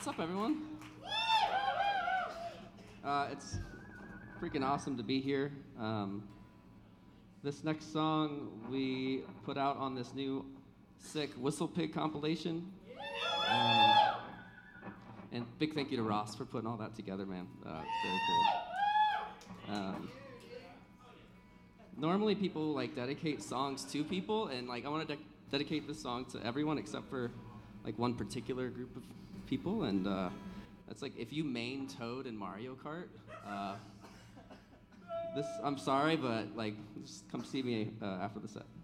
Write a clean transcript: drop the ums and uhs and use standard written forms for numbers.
What's up, everyone? It's freaking awesome to be here. This next song we put out on this new sick Whistle Pig compilation. And big thank you to Ross for putting all that together, man. It's very cool. Normally people like dedicate songs to people, and like I want to dedicate this song to everyone except for like one particular group of people, and that's like if you main Toad in Mario Kart. I'm sorry, but like just come see me after the set.